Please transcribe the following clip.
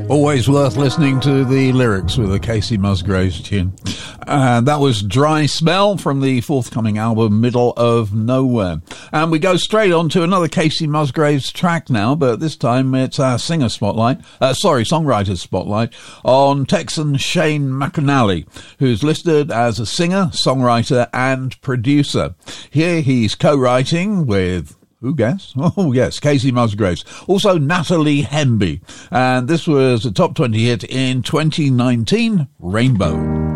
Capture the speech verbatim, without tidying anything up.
Always worth listening to the lyrics with a Casey Musgraves tune. And that was Dry Smell from the forthcoming album Middle of Nowhere. And we go straight on to another Casey Musgraves track now, but this time it's our singer spotlight, uh, sorry, songwriter spotlight on Texan Shane McAnally, who's listed as a singer, songwriter and producer. Here he's co-writing with... Who guessed? Oh, yes, Casey Musgraves. Also, Natalie Hemby. And this was a top twenty hit in twenty nineteen, Rainbow.